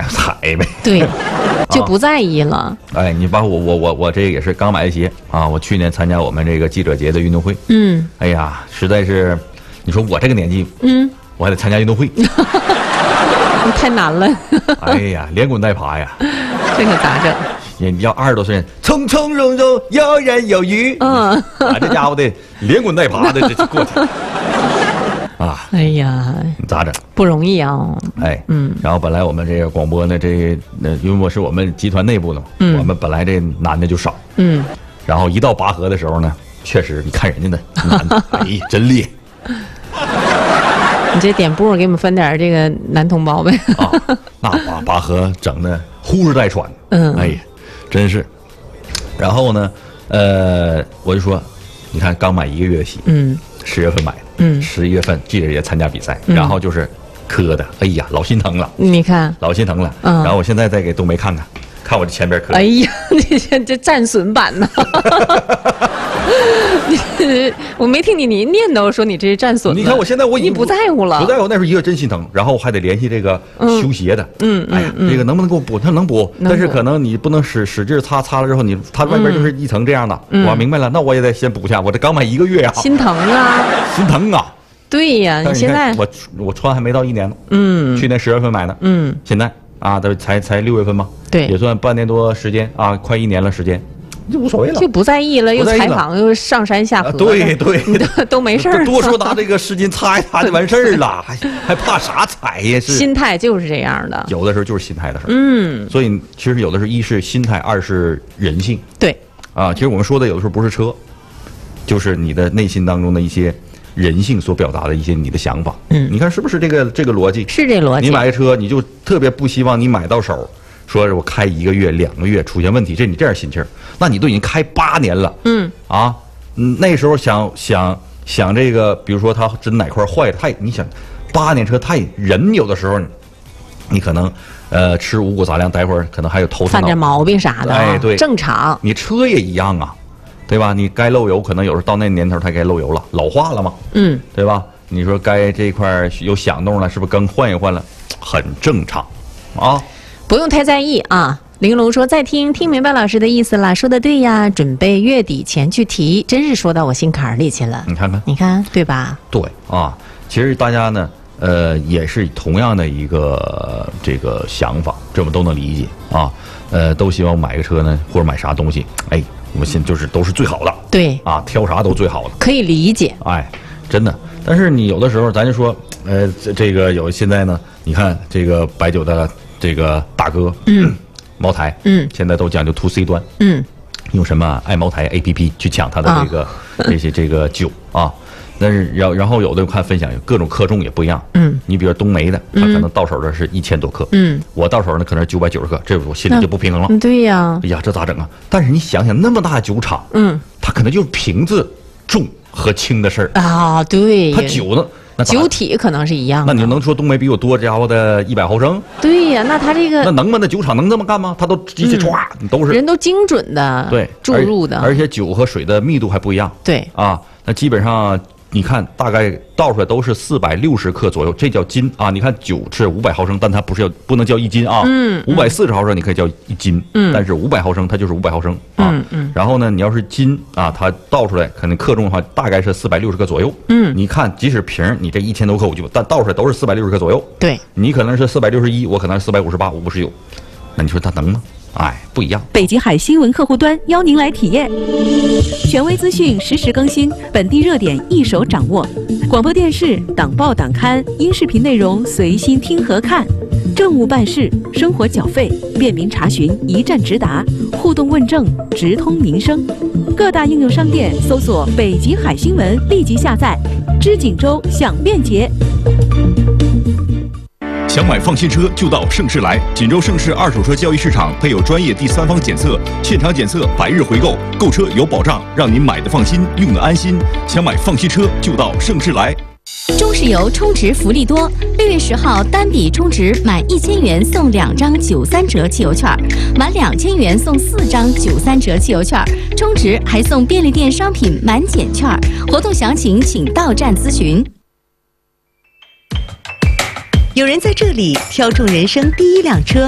踩呗。 对，就不在意了。 哎，你包括我这也是刚买的鞋啊，我去年参加我们这个记者节的运动会。哎呀，实在是，你说我这个年纪，我还得参加运动会， 太难了。 哎呀，连滚带爬呀， 这可咋整？ 你要20多岁人，从从容容，游刃有余。啊，这家伙得连滚带爬的这过去。啊， 哎呀， 你咋整？ 不容易啊。 哎，然后本来我们这个广播呢，因为我是我们集团内部的嘛，我们本来这男的就少，然后一到拔河的时候呢，确实你看人家那男的，哎，真厉害。 你这点步给我们分点这个男同胞呗。 啊，那拔河整的呼哧带喘，哎呀，真是。然后呢，我就说，你看刚买1个月的鞋，10月份买的，11月份记者节参加比赛，然后就是磕的，哎呀，老心疼了， 你看， 老心疼了。然后我现在再给冬梅看我这前边磕。 哎呀，你这战损版呢？我没听你念叨说你这是战损。 你看我现在我已经你不在乎了， 不在乎，那时候一个真心疼，然后我还得联系这个修鞋的，哎呀，这个能不能给我补？他能补，但是可能你不能使劲擦了之后，它外边就是一层这样的。我明白了，那我也得先补一下，我这刚买1个月呀， 心疼啊， 心疼啊。 对呀，你现在我穿还没到1年呢，去年10月份买的，现在啊，都才6月份嘛， 对， 也算半年多时间啊，快1年了时间。就无所谓了， 就不在意了，又采访又上山下河， 对， 都没事儿。 多说拿这个湿巾擦一擦就完事儿了，还怕啥踩呀？是心态就是这样的， 有的时候就是心态的事儿。所以其实有的时候一是心态，二是人性。 对， 啊，其实我们说的有的时候不是车，就是你的内心当中的一些人性所表达的一些你的想法。你看是不是这个逻辑？ 是这逻辑。 你买个车，你就特别不希望你买到手。说是我开1个月、2个月出现问题，这你这样心气儿，那你都已经开8年了，那时候想这个，比如说他真哪块坏了，你想8年车，人有的时候，你可能吃五谷杂粮，待会儿可能还有头疼， 犯点毛病啥的， 哎，对， 正常。 你车也一样啊，对吧？你该漏油，可能有时候到那年头它该漏油了，老化了嘛，对吧？你说该这块有响动了，是不是更换一换了？很正常，啊。 不用太在意啊。玲珑说：“再听明白老师的意思了，说的对呀，准备月底前去提，真是说到我心坎里去了。 你看， 对吧？ 对啊，其实大家呢，也是同样的一个这个想法，这我们都能理解啊。都希望买个车呢，或者买啥东西，哎，我们现就是都是最好的， 对啊，挑啥都最好的， 可以理解。 哎，真的。但是你有的时候，咱就说，这个现在呢，你看这个白酒的。”这个大哥，茅台，现在都讲究 to C 端，用什么爱茅台 APP 去抢他的这个酒啊。但是然后有的看分享，各种克重也不一样，你比如冬梅的，他可能到手的是1000多克，我到手呢可能是990克，这我心里就不平衡了。 对呀， 哎呀，这咋整啊？但是你想想，那么大的酒厂，他可能就是瓶子重和轻的事儿啊，对， 他酒呢？ 酒体可能是一样的， 那你能说冬梅比我多家伙的100毫升？ 对呀，那他这个那能吗？那酒厂能这么干吗？他都机器歘，都是人都精准的对注入的， 而且酒和水的密度还不一样。 对啊，那基本上你看大概倒出来都是460克左右，这叫斤啊。你看酒是500毫升，但它不能叫1斤啊。540毫升你可以叫1斤，但是500毫升它就是500毫升啊。然后呢，你要是斤啊，它倒出来可能克重的话大概是460克左右。你看即使瓶你这1000多克但倒出来都是460克左右。 对， 你可能是461，我可能是458、559，那你说它能吗？哎，不一样。 北极海新闻客户端邀您来体验，权威资讯实时更新，本地热点一手掌握，广播电视、党报党刊、音视频内容随心听和看，政务办事、生活缴费、便民查询一站直达，互动问政直通民生。各大应用商店搜索北极海新闻，立即下载。知锦州享便捷。 想买放心车就到盛世来，锦州盛世二手车交易市场配有专业第三方检测，现场检测100日回购，购车有保障，让您买的放心，用的安心。想买放心车就到盛世来。 中石油充值福利多，6月10号单笔充值满1000元送2张93折汽油券，满2000元送4张93折汽油券，充值还送便利店商品满减券。活动详情请到站咨询。 有人在这里挑中人生第一辆车。